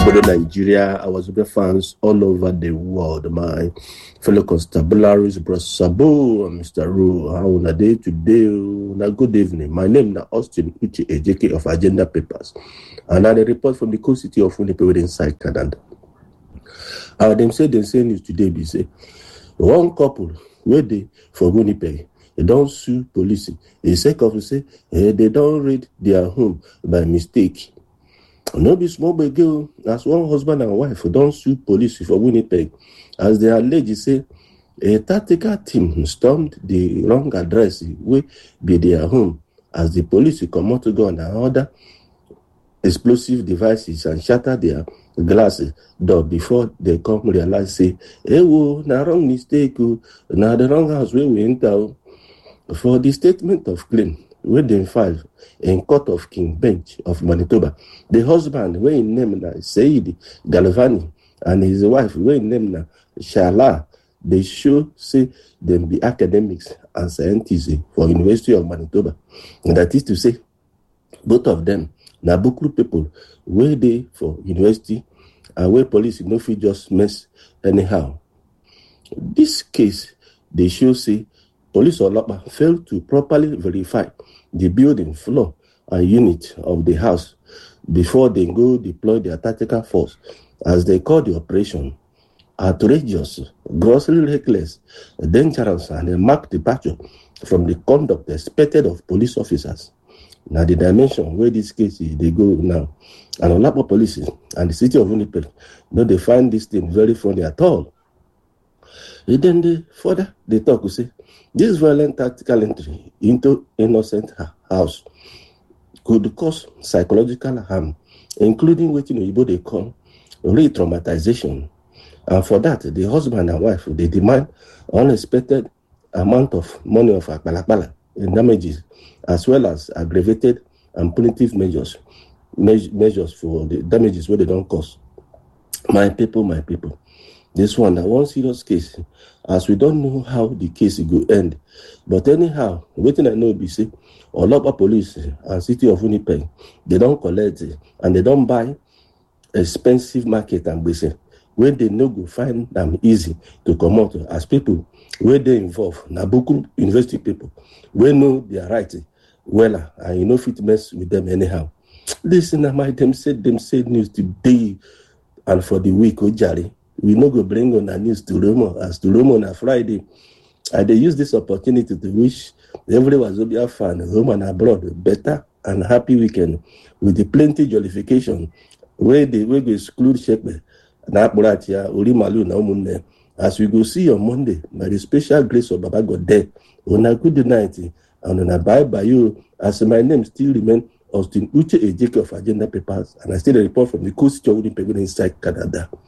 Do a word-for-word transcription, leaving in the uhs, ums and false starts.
Obodo Nigeria, our super fans all over the world, my fellow constabularies, Bro Sabo and Mister Ru. How on a day today? Na good evening. My name is Austin Uche Ejeke of Agenda Papers, and I report from the coast city of Winnipeg inside Canada. Uh, them say they say news today. They say one couple where they for Winnipeg, they don't sue police. They say couple say eh, they don't raid their home by mistake. No be small big girl, as one husband and wife who don't sue police for Winnipeg, as they allege say a tactical team stormed the wrong address where be their home, as the police come out to go and other explosive devices and shatter their glasses door before they come realize say, hey, whoa, na wrong mistake, na the wrong house where we enter. For the statement of claim, where they filed in Court of King Bench of Manitoba, the husband, where in name na Said Galvani, and his wife, where in name na Shala, they show say them be academics and scientists for University of Manitoba. And that is to say, both of them, na Bukuru people, where they for university, and where police no fit just mess anyhow. This case, they show say, police Olapa failed to properly verify the building floor and unit of the house before they go deploy their tactical force, as they call the operation outrageous, grossly reckless, dangerous, and a marked departure from the conduct expected of police officers. Now the dimension where this case is, they go now, and Olapa police and the city of Winnipeg, no, they find this thing very funny at all. And then they further they talk to say this violent tactical entry into innocent house could cause psychological harm, including what you know they call re-traumatization. And for that, the husband and wife they demand unexpected amount of money of akbalakbala in damages, as well as aggravated and punitive measures, me- measures for the damages where they don't cause. My people, my people. This one, that one serious case, as we don't know how the case will end. But anyhow, waiting I know be say, Olapa police and city of Winnipeg, they don't collect it, and they don't buy expensive market and basic, where they no go find them easy to come out as people, where they involve, Nabuku university people, we know their right well, and you know fit mess with them anyhow. Listen, I might them said them said news today and for the week, Ojari. We no go bring on the news to Roma as to Roma on a Friday. And they use this opportunity to wish every Wazobia fan, home and abroad, better and happy weekend with the plenty jollification where they will exclude Shepe, Napuratia, Urimalu, Naumune. As we go see on Monday, by the special grace of Baba God there, on a good night, and on a bye by you, as my name still remains Austin Uche Ejeke of Agenda Papers, and I still report from the coast of Winnipeg inside Canada.